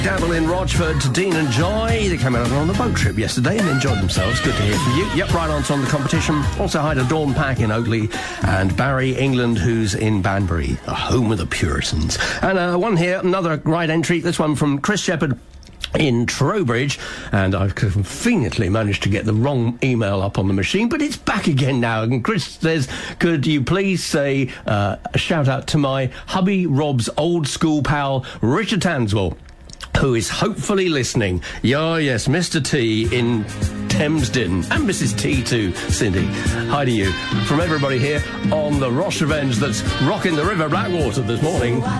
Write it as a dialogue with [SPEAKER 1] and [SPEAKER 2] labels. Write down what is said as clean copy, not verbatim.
[SPEAKER 1] Dabble in Rochford to Dean and Joy. They came out on a boat trip yesterday and enjoyed themselves. Good to hear from you. Yep, right on the competition. Also hi to Dawn Pack in Oakley and Barry England, who's in Banbury, the home of the Puritans. And one here, another right entry. This one from Chris Shepherd in Trowbridge, and I've conveniently managed to get the wrong email up on the machine, but it's back again now. And Chris says, could you please say a shout out to my hubby Rob's old school pal Richard Tanswell, who is hopefully listening. Yes, Mr. T in Thamesden, and Mrs. T too, Cindy. Hi to you from everybody here on the Rosh Revenge that's rocking the River Blackwater this morning.